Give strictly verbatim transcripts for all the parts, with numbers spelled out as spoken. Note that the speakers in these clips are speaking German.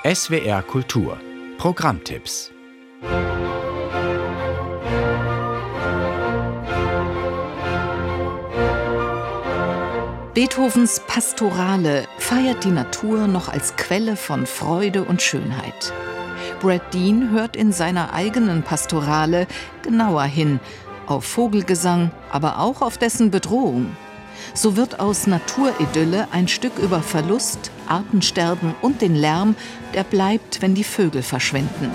S W R Kultur Programmtipps. Beethovens Pastorale feiert die Natur noch als Quelle von Freude und Schönheit. Brad Dean hört in seiner eigenen Pastorale genauer hin, auf Vogelgesang, aber auch auf dessen Bedrohung. So wird aus Naturidylle ein Stück über Verlust, Artensterben und den Lärm, der bleibt, wenn die Vögel verschwinden.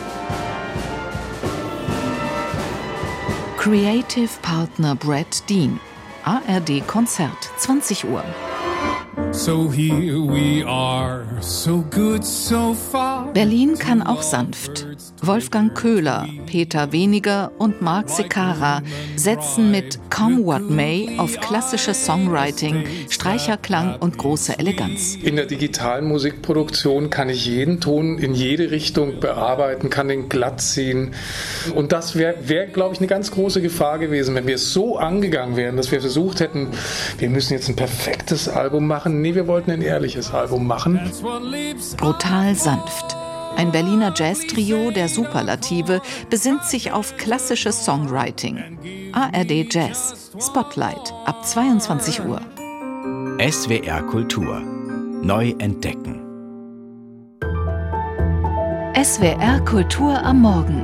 Creative Partner Brad Dean. A R D Konzert, zwanzig Uhr. So here we are, so good so far. Berlin kann auch sanft. Wolfgang Köhler, Peter Weniger und Marc Secara setzen mit Come What May auf klassisches Songwriting, Streicherklang und große Eleganz. In der digitalen Musikproduktion kann ich jeden Ton in jede Richtung bearbeiten, kann den glatt ziehen. Und das wäre, wär, glaube ich, eine ganz große Gefahr gewesen, wenn wir es so angegangen wären, dass wir versucht hätten, wir müssen jetzt ein perfektes Album machen. Nee, wir wollten ein ehrliches Album machen. Brutal sanft. Ein Berliner Jazz-Trio der Superlative besinnt sich auf klassisches Songwriting. A R D Jazz. Spotlight ab zweiundzwanzig Uhr. S W R Kultur. Neu entdecken. S W R Kultur am Morgen.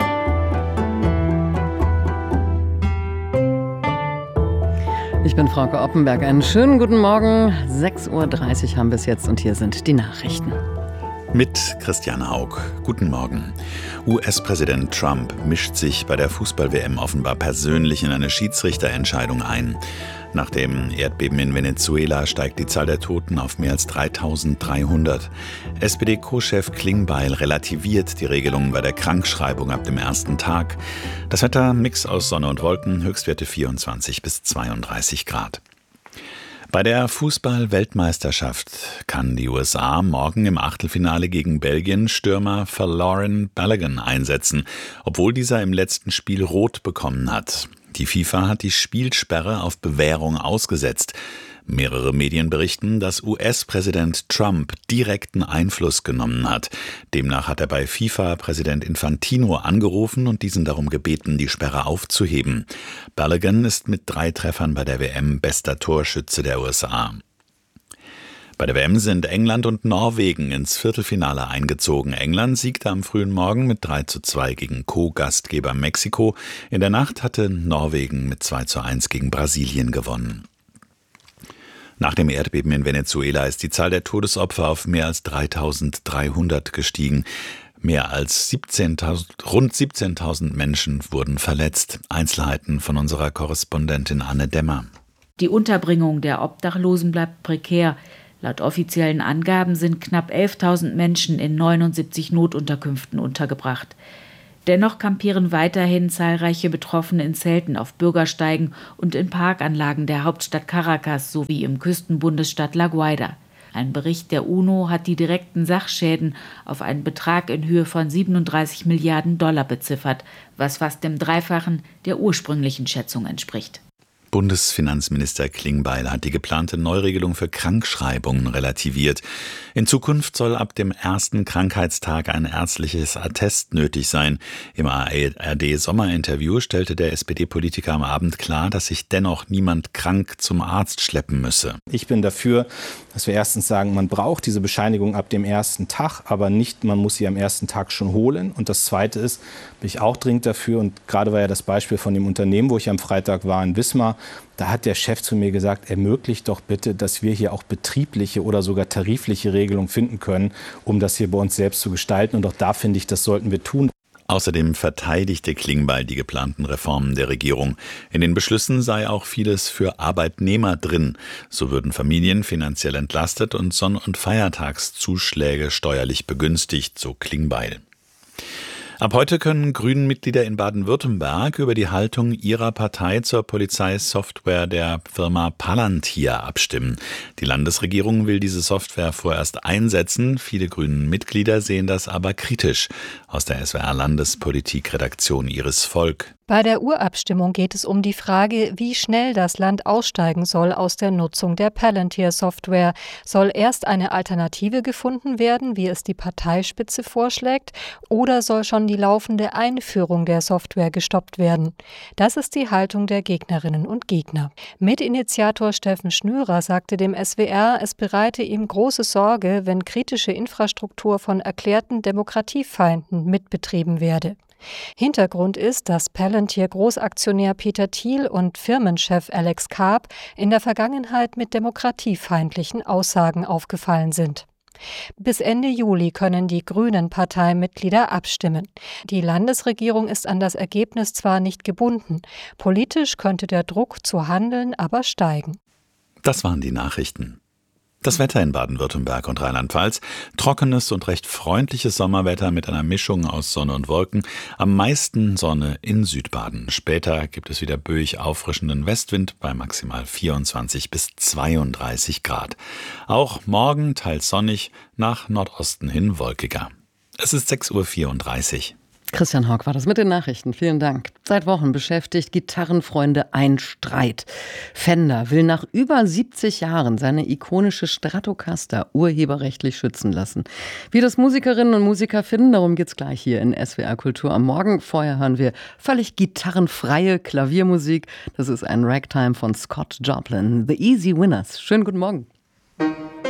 Ich bin Frauke Oppenberg. Einen schönen guten Morgen. sechs Uhr dreißig haben wir es jetzt und hier sind die Nachrichten. Mit Christiane Haug. Guten Morgen. U S-Präsident Trump mischt sich bei der Fußball-W M offenbar persönlich in eine Schiedsrichterentscheidung ein. Nach dem Erdbeben in Venezuela steigt die Zahl der Toten auf mehr als dreitausenddreihundert. S P D-Co-Chef Klingbeil relativiert die Regelungen bei der Krankschreibung ab dem ersten Tag. Das Wetter, Mix aus Sonne und Wolken, Höchstwerte vierundzwanzig bis zweiunddreißig Grad. Bei der Fußball-Weltmeisterschaft kann die U S A morgen im Achtelfinale gegen Belgien Stürmer Folarin Balogun einsetzen, obwohl dieser im letzten Spiel Rot bekommen hat. Die FIFA hat die Spielsperre auf Bewährung ausgesetzt. Mehrere Medien berichten, dass U S-Präsident Trump direkten Einfluss genommen hat. Demnach hat er bei FIFA-Präsident Infantino angerufen und diesen darum gebeten, die Sperre aufzuheben. Balogun ist mit drei Treffern bei der W M bester Torschütze der U S A. Bei der W M sind England und Norwegen ins Viertelfinale eingezogen. England siegte am frühen Morgen mit drei zu zwei gegen Co-Gastgeber Mexiko. In der Nacht hatte Norwegen mit zwei zu eins gegen Brasilien gewonnen. Nach dem Erdbeben in Venezuela ist die Zahl der Todesopfer auf mehr als dreitausenddreihundert gestiegen. Mehr als siebzehntausend, rund siebzehntausend Menschen wurden verletzt. Einzelheiten von unserer Korrespondentin Anne Dämmer. Die Unterbringung der Obdachlosen bleibt prekär. Laut offiziellen Angaben sind knapp elftausend Menschen in neunundsiebzig Notunterkünften untergebracht. Dennoch kampieren weiterhin zahlreiche Betroffene in Zelten auf Bürgersteigen und in Parkanlagen der Hauptstadt Caracas sowie im Küstenbundesstaat La Guaira. Ein Bericht der UNO hat die direkten Sachschäden auf einen Betrag in Höhe von siebenunddreißig Milliarden Dollar beziffert, was fast dem Dreifachen der ursprünglichen Schätzung entspricht. Bundesfinanzminister Klingbeil hat die geplante Neuregelung für Krankschreibungen relativiert. In Zukunft soll ab dem ersten Krankheitstag ein ärztliches Attest nötig sein. Im A R D-Sommerinterview stellte der S P D-Politiker am Abend klar, dass sich dennoch niemand krank zum Arzt schleppen müsse. Ich bin dafür, dass wir erstens sagen, man braucht diese Bescheinigung ab dem ersten Tag, aber nicht, man muss sie am ersten Tag schon holen. Und das Zweite ist, bin ich auch dringend dafür, und gerade war ja das Beispiel von dem Unternehmen, wo ich am Freitag war, in Wismar, da hat der Chef zu mir gesagt, ermöglicht doch bitte, dass wir hier auch betriebliche oder sogar tarifliche Regelungen finden können, um das hier bei uns selbst zu gestalten. Und auch da finde ich, das sollten wir tun. Außerdem verteidigte Klingbeil die geplanten Reformen der Regierung. In den Beschlüssen sei auch vieles für Arbeitnehmer drin. So würden Familien finanziell entlastet und Sonn- und Feiertagszuschläge steuerlich begünstigt, so Klingbeil. Ab heute können Grünen-Mitglieder in Baden-Württemberg über die Haltung ihrer Partei zur Polizeisoftware der Firma Palantir abstimmen. Die Landesregierung will diese Software vorerst einsetzen. Viele Grünen-Mitglieder sehen das aber kritisch. Aus der S W R-Landespolitik-Redaktion Iris Volk. Bei der Urabstimmung geht es um die Frage, wie schnell das Land aussteigen soll aus der Nutzung der Palantir-Software. Soll erst eine Alternative gefunden werden, wie es die Parteispitze vorschlägt, oder soll schon die laufende Einführung der Software gestoppt werden? Das ist die Haltung der Gegnerinnen und Gegner. Mitinitiator Steffen Schnürer sagte dem S W R, es bereite ihm große Sorge, wenn kritische Infrastruktur von erklärten Demokratiefeinden mitbetrieben werde. Hintergrund ist, dass Palantir-Großaktionär Peter Thiel und Firmenchef Alex Karp in der Vergangenheit mit demokratiefeindlichen Aussagen aufgefallen sind. Bis Ende Juli können die Grünen-Parteimitglieder abstimmen. Die Landesregierung ist an das Ergebnis zwar nicht gebunden, politisch könnte der Druck zu handeln aber steigen. Das waren die Nachrichten. Das Wetter in Baden-Württemberg und Rheinland-Pfalz. Trockenes und recht freundliches Sommerwetter mit einer Mischung aus Sonne und Wolken. Am meisten Sonne in Südbaden. Später gibt es wieder böig auffrischenden Westwind bei maximal vierundzwanzig bis zweiunddreißig Grad. Auch morgen teils sonnig, nach Nordosten hin wolkiger. Es ist sechs Uhr vierunddreißig. Christian Hauck war das mit den Nachrichten. Vielen Dank. Seit Wochen beschäftigt Gitarrenfreunde ein Streit. Fender will nach über siebzig Jahren seine ikonische Stratocaster urheberrechtlich schützen lassen. Wie das Musikerinnen und Musiker finden, darum geht's gleich hier in S W R Kultur am Morgen. Vorher hören wir völlig gitarrenfreie Klaviermusik. Das ist ein Ragtime von Scott Joplin. The Easy Winners. Schönen guten Morgen.